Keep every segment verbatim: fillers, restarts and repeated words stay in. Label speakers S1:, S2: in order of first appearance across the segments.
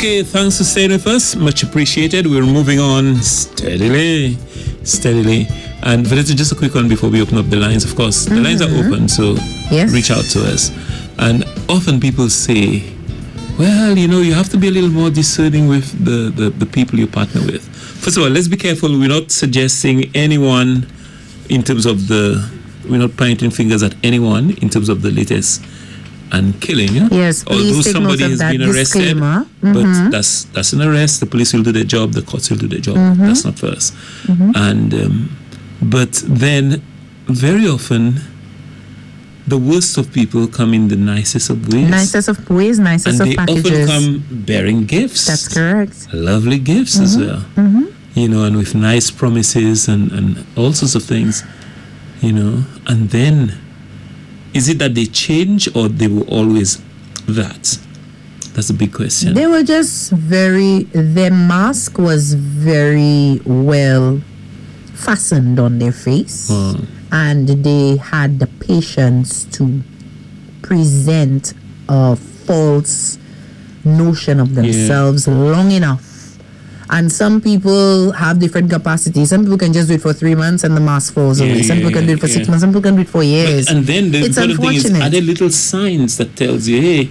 S1: Okay, thanks for staying with us. Much appreciated. We're moving on steadily, steadily. And Vanessa, just a quick one before we open up the lines. Of course, the mm-hmm. lines are open, so yes. reach out to us. And often people say, well, you know, you have to be a little more discerning with the, the, the people you partner with. First of all, let's be careful. We're not suggesting anyone in terms of the, we're not pointing fingers at anyone in terms of the latest and killing. Yeah?
S2: Yes, please
S1: Although
S2: take
S1: somebody
S2: note of
S1: has
S2: that
S1: been arrested,
S2: mm-hmm.
S1: but that's that's an arrest. The police will do their job. The courts will do their job.
S2: Mm-hmm.
S1: That's not for us.
S2: Mm-hmm.
S1: And um, but then, very often, the worst of people come in the nicest of ways.
S2: Nicest of ways, nicest
S1: and
S2: of
S1: they
S2: packages.
S1: often come bearing gifts.
S2: That's correct.
S1: Lovely gifts
S2: mm-hmm.
S1: as well.
S2: Mm-hmm.
S1: You know, and with nice promises and, and all sorts of things. You know, and then, is it that they change or they were always that? That's a big question.
S2: They were just very, their mask was very well fastened on their face.
S1: Oh.
S2: And they had the patience to present a false notion of themselves yeah. long enough. And some people have different capacities. Some people can just do it for three months and the mask falls
S1: yeah,
S2: away. Some
S1: yeah,
S2: people can do it for
S1: yeah.
S2: six months. Some people can do it for years.
S1: But, and then the
S2: it's
S1: important thing is,
S2: unfortunate.
S1: are there little signs that tells you, hey,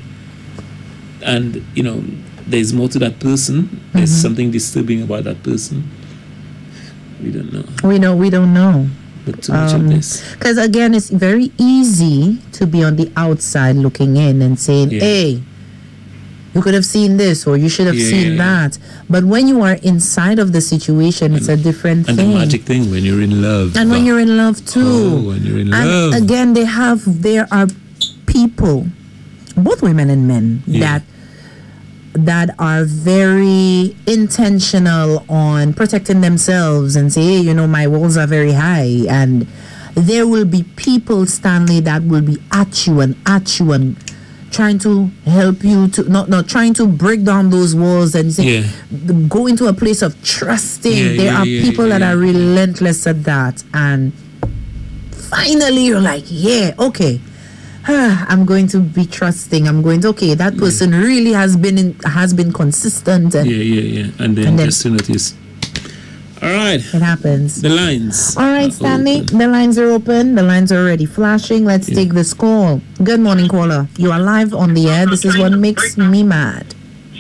S1: and, you know, there's more to that person. There's
S2: mm-hmm.
S1: something disturbing about that person. We don't know.
S2: We know. We don't know.
S1: But too much
S2: um,
S1: of this.
S2: Because, again, it's very easy to be on the outside looking in and saying,
S1: yeah.
S2: hey, you could have seen this or you should have
S1: yeah,
S2: seen
S1: yeah,
S2: that. But when you are inside of the situation, and, it's a different
S1: and
S2: thing.
S1: And the magic thing, when you're in love.
S2: And when you're in love, too.
S1: Oh, when you're in
S2: and
S1: love.
S2: And again, they have, there are people, both women and men,
S1: yeah.
S2: that that are very intentional on protecting themselves and say, hey, you know, my walls are very high. And there will be people, Stanley, that will be at you and at you and trying to help you to not not trying to break down those walls and say,
S1: yeah.
S2: go into a place of trusting.
S1: Yeah,
S2: there
S1: yeah,
S2: are
S1: yeah,
S2: people
S1: yeah,
S2: that
S1: yeah.
S2: are relentless at that. And finally you're like, yeah, okay. I'm going to be trusting. I'm going to, okay, that person yeah. really has been in, has been consistent. And
S1: yeah, yeah, yeah. And then, and then just to notice. All right.
S2: It happens.
S1: The lines.
S2: All right, Stanley. Open. The lines are open. The lines are already flashing. Let's yeah. take this call. Good morning, caller. You are live on the air. This is what makes me mad.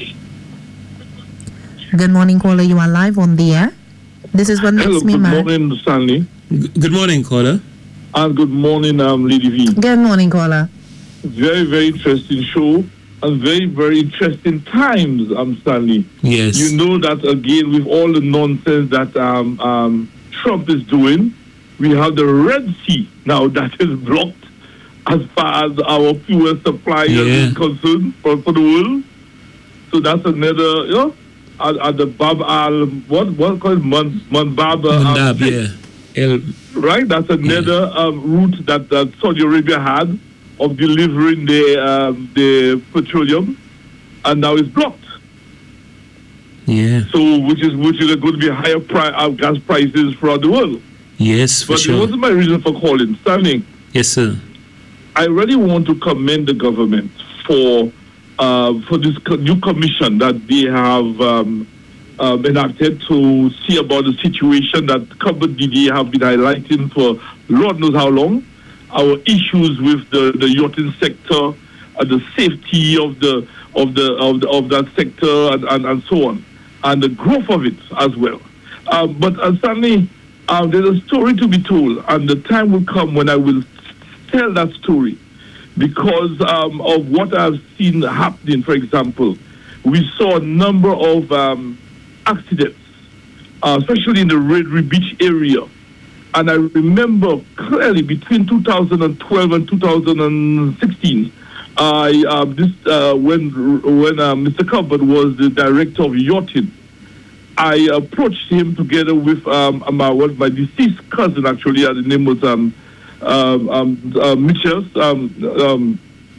S2: Good morning, caller. You are live on the air. This is what makes
S3: Hello,
S2: me
S3: good
S2: mad.
S3: Good morning, Stanley.
S1: G- good morning, caller.
S3: And good morning, um, Lady V.
S2: Good morning, caller.
S3: Very, very interesting show and very, very interesting times, um, Stanley.
S1: Yes.
S3: You know that, again, with all the nonsense that um, um, Trump is doing, we have the Red Sea now that is blocked as far as our fuel supply yeah. is concerned for, for the world. So that's another, you know, at, at the Bab al, what, what called Man, Manbab?
S1: Mandab, um, yeah. El,
S3: right? That's another yeah. um, route that, that Saudi Arabia had of delivering the um, the petroleum, and now it's blocked.
S1: Yeah.
S3: So, which is which is going to be higher pri- uh, gas prices throughout the world.
S1: Yes, for
S3: but
S1: sure.
S3: But it wasn't my reason for calling. Stanley.
S1: Yes, sir.
S3: I really want to commend the government for uh, for this co- new commission that they have um, um, enacted to see about the situation that Cupboard D D have been highlighting for Lord knows how long. Our issues with the, the yachting sector, uh, the safety of the of the of the, of that sector, and, and, and so on, and the growth of it as well. Uh, but uh, suddenly, uh, there's a story to be told, and the time will come when I will tell that story, because um, of what I've seen happening. For example, we saw a number of um, accidents, uh, especially in the Redry Beach area. And I remember clearly between two thousand twelve and two thousand sixteen, I uh, this uh, when when uh, Mister Cupboard was the director of yachting, I approached him together with um, my what my deceased cousin actually. Uh, the name was um, um, um, uh, Mitchell. Um, um,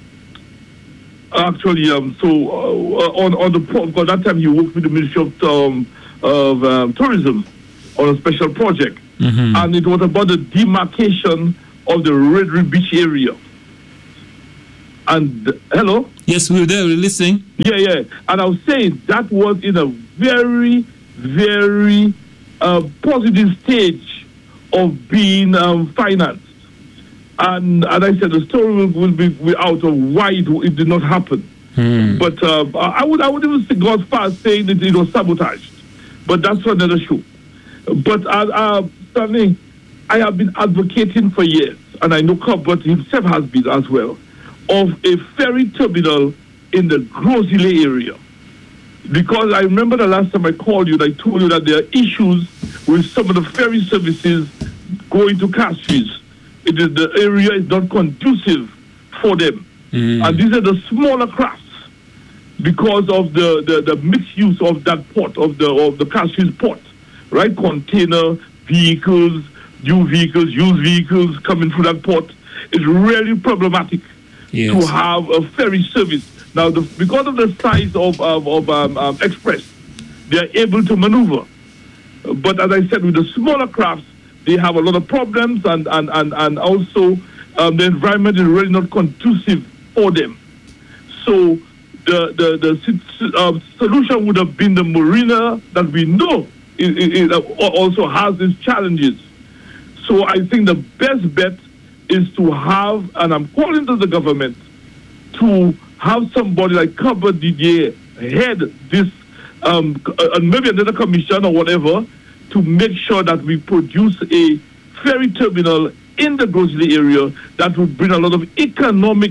S3: actually, um, so uh, on on the because that time he worked with the Ministry of um, of um, Tourism on a special project. Mm-hmm. And it was about the demarcation of the Redry Beach area. And hello?
S1: Yes, we were there. We were listening.
S3: Yeah, yeah. And I was saying that was in a very, very uh, positive stage of being um, financed. And, and I said the story will, will be out of why it, it did not happen.
S1: Hmm.
S3: But uh, I would I would even go as far as saying that it was sabotaged. But that's for another show. But uh, uh, Stanley, I have been advocating for years, and I know Cuthbert himself has been as well, of a ferry terminal in the Grosile area. Because I remember the last time I called you, I told you that there are issues with some of the ferry services going to Castries. It is, the area is not conducive for them. Mm. And these are the smaller crafts because of the, the, the mixed use of that port, of the of the Castries port, right? Container vehicles, new vehicles, used vehicles coming through that port. It's really problematic yes. to have a ferry service. Now, the, because of the size of, of, of um, um, Express, they are able to maneuver. But as I said, with the smaller crafts, they have a lot of problems, and, and, and, and also um, the environment is really not conducive for them. So the the, the uh, solution would have been the marina that we know it, it, it also has its challenges. So I think the best bet is to have, and I'm calling to the government, to have somebody like Cuthbert Didier head this, um, uh, maybe another commission or whatever, to make sure that we produce a ferry terminal in the Grosile area that would bring a lot of economic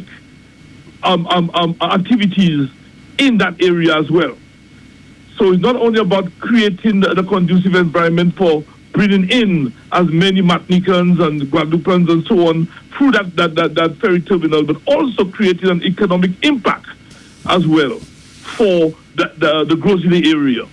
S3: um, um, um, activities in that area as well. So it's not only about creating the, the conducive environment for bringing in as many Martinicans and Guadeloupans and so on through that, that, that, that ferry terminal, but also creating an economic impact as well for the, the, the Grosile area.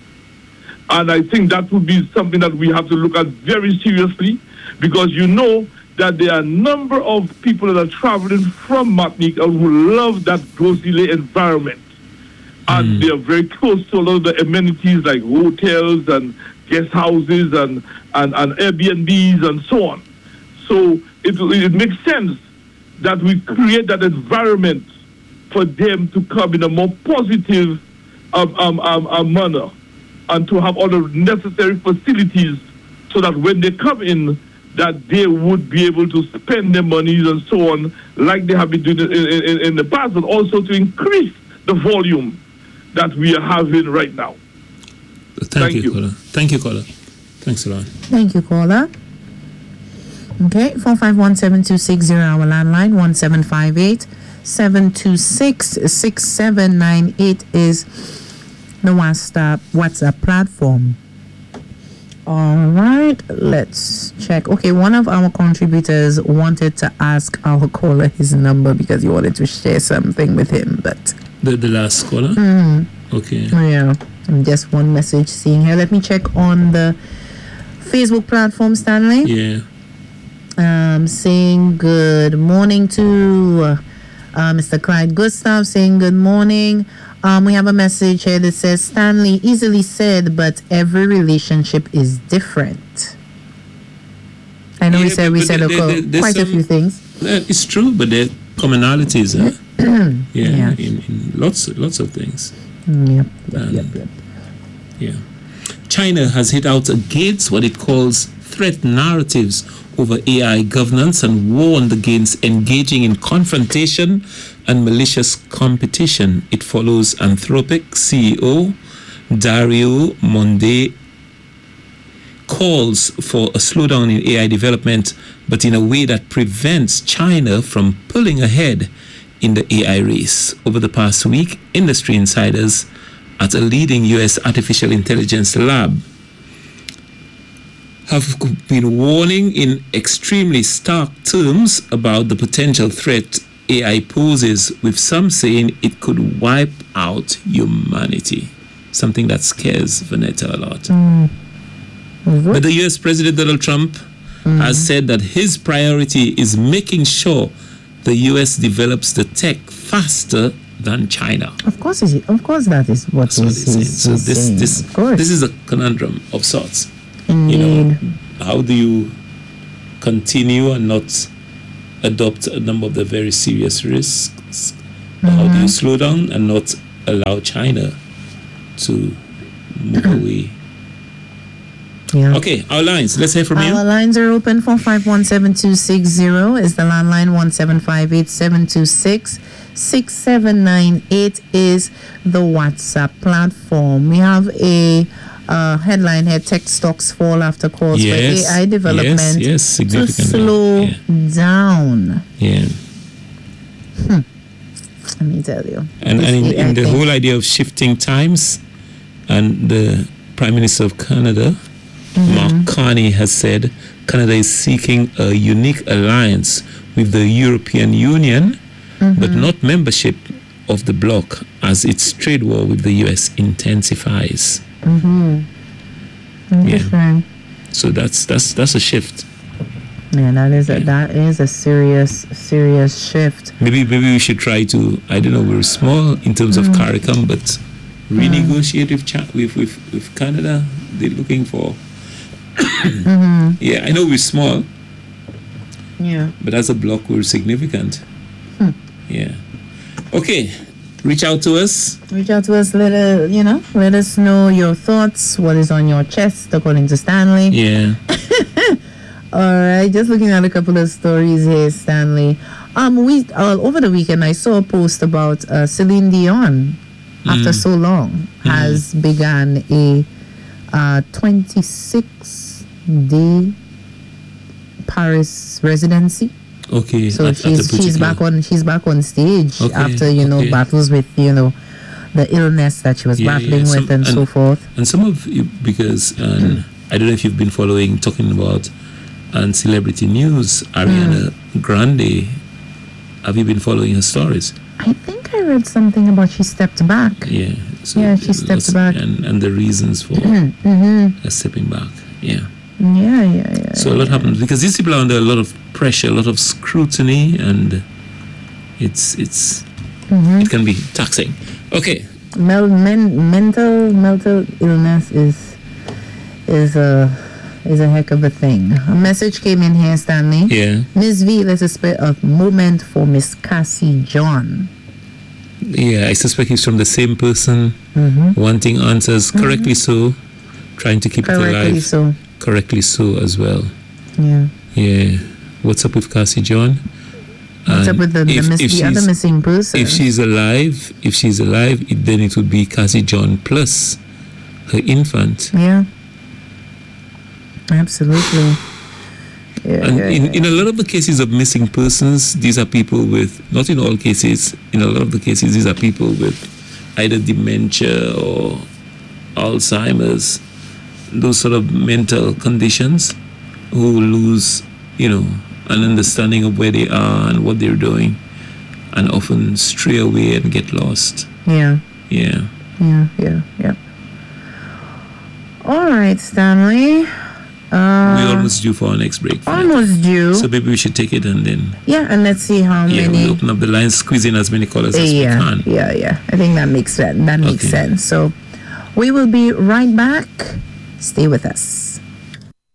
S3: And I think that would be something that we have to look at very seriously, because you know that there are a number of people that are traveling from Martinique who love that Grosile environment. And mm. they are very close to a lot of the amenities like hotels and guest houses and, and, and Airbnbs and so on. So it, it makes sense that we create that environment for them to come in a more positive um, um, um, um, manner, and to have all the necessary facilities so that when they come in, that they would be able to spend their monies and so on, like they have been doing in, in, in the past, but also to increase the volume that we are having right now.
S1: Thank, Thank you, you, caller. Thank you, caller. Thanks a lot.
S2: Thank you, caller. Okay, four five one, seven two six zero, our landline, one seven five eight, seven two six, six seven nine eight is the WhatsApp, WhatsApp platform. All right, let's check. Okay, one of our contributors wanted to ask our caller his number because he wanted to share something with him, but...
S1: The, the last caller?
S2: Mm.
S1: Okay.
S2: Yeah, and just one message seeing here. Let me check on the Facebook platform, Stanley.
S1: Yeah.
S2: Um, saying good morning to uh, Mister Clyde Gustav, saying good morning. Um, we have a message here that says, Stanley, easily said, but every relationship is different. I know yeah, we said we said there, there, quite some, a few things.
S1: It's true, but there are commonalities. Huh? yeah, yeah. In, in lots, lots of things.
S2: Yep,
S1: yep,
S2: yep, yep.
S1: Yeah. China has hit out against what it calls threat narratives over A I governance and warned against engaging in confrontation and malicious competition. It follows Anthropic C E O Dario Monde calls for a slowdown in A I development, but in a way that prevents China from pulling ahead in the A I race. Over the past week, industry insiders at a leading U S artificial intelligence lab have been warning in extremely stark terms about the potential threat A I poses, with some saying it could wipe out humanity, something that scares Vanetta a lot.
S2: Mm. Mm-hmm.
S1: But the U S President Donald Trump mm. has said that his priority is making sure the U S develops the tech faster than China.
S2: Of course, is it? Of course, that is what
S1: That's he's, what he's,
S2: he's,
S1: so
S2: he's
S1: this,
S2: saying.
S1: This,
S2: of course.
S1: this is a conundrum of sorts.
S2: Indeed.
S1: You know, how do you continue and not adopt a number of the very serious risks? Mm-hmm. How do you slow down and not allow China to move away?
S2: Yeah.
S1: Okay, our lines. Let's hear from
S2: our
S1: you.
S2: Our lines are open. four five one seven two six zero is the landline. one seven five eight seven two six six seven nine eight is the WhatsApp platform. We have a uh, headline here: tech stocks fall after calls
S1: yes.
S2: for A I development
S1: yes, yes, significantly.
S2: to slow
S1: yeah.
S2: down.
S1: Yeah.
S2: Hmm. Let me tell you.
S1: And, and in, in the whole idea of shifting times, and the Prime Minister of Canada, mm-hmm. Mark Carney, has said Canada is seeking a unique alliance with the European Union, mm-hmm. but not membership of the bloc as its trade war with the U S intensifies.
S2: Mm-hmm.
S1: Yeah. So that's that's that's a shift.
S2: Yeah, that is a
S1: yeah.
S2: that is a serious serious shift.
S1: Maybe maybe we should try to, I don't know, we're small in terms mm. of CARICOM, but renegotiate mm. with, cha- with with with Canada. They're looking for. mm-hmm. Yeah, I know we're small.
S2: Yeah.
S1: But as a bloc, we're significant.
S2: Hmm.
S1: Yeah. Okay. Reach out to us.
S2: Reach out to us. Let us, you know, let us know your thoughts. What is on your chest, according to Stanley?
S1: Yeah.
S2: All right. Just looking at a couple of stories here, Stanley. Um, we uh, over the weekend I saw a post about uh, Celine Dion. Mm. After so long, mm. has begun a uh, twenty-six day Paris residency.
S1: Okay.
S2: So
S1: at,
S2: she's
S1: at
S2: she's back on she's back on stage
S1: okay.
S2: after you know
S1: okay.
S2: battles with you know the illness that she was yeah, battling yeah. Some, with and, and so forth.
S1: And some of you, because um, I don't know if you've been following talking about and celebrity news, Ariana mm. Grande. Have you been following her stories?
S2: I think I read something about she stepped back.
S1: Yeah. So
S2: yeah, she stepped back.
S1: And, and the reasons for
S2: mm-hmm.
S1: her stepping back. Yeah.
S2: Yeah, yeah, yeah.
S1: So a lot
S2: yeah.
S1: happens because these people are under a lot of pressure, a lot of scrutiny, and it's it's mm-hmm. it can be taxing. Okay.
S2: Mel, men, mental mental illness is is a is a heck of a thing. A message came in here, Stanley.
S1: Yeah.
S2: Miss V, let's expect a moment for Miss Cassie John.
S1: Yeah, I suspect he's from the same person, mm-hmm. wanting answers. Mm-hmm. Correctly so, trying to keep
S2: Correctly
S1: it alive.
S2: Correctly so.
S1: Correctly so as well.
S2: Yeah.
S1: Yeah. What's up with Cassie John?
S2: What's and up with the, the, miss, the other missing person?
S1: If she's alive, if she's alive, it, then it would be Cassie John plus her infant.
S2: Yeah. Absolutely. Yeah,
S1: and
S2: yeah,
S1: in,
S2: yeah.
S1: in a lot of the cases of missing persons, these are people with, not in all cases, in a lot of the cases, these are people with either dementia or Alzheimer's, those sort of mental conditions, who lose, you know, an understanding of where they are and what they're doing, and often stray away and get lost.
S2: Yeah.
S1: Yeah.
S2: Yeah, yeah, yeah. All right, Stanley. Uh,
S1: We're almost due for our next break.
S2: Almost due.
S1: So maybe we should take it and then...
S2: Yeah, and let's see how
S1: yeah,
S2: many...
S1: Yeah, we'll open up the lines, squeeze in as many callers as
S2: yeah,
S1: we can.
S2: Yeah, yeah, I think that makes sense. That makes
S1: okay.
S2: sense. So we will be right back. Stay with us.